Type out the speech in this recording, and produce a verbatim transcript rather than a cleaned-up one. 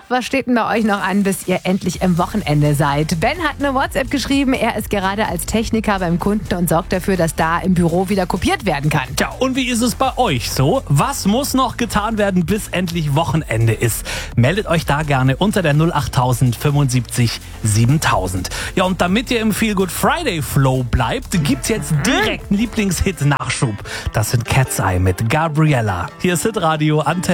was steht denn bei euch noch an, bis ihr endlich im Wochenende seid? Ben hat eine WhatsApp geschrieben, er ist gerade als Techniker beim Kunden und sorgt dafür, dass da im Büro wieder kopiert werden kann. Tja, und wie ist es bei euch so? Was muss noch getan werden, bis endlich Wochenende ist? Meldet euch da gerne unter der null acht tausend fünfundsiebzig siebentausend. Ja, und damit ihr im Feel Good Friday Flow bleibt, gibt's jetzt direkt einen Lieblingshit-Nachschub. Das sind Cat's Eye mit Gabriella. Hier ist Hitradio Antenne.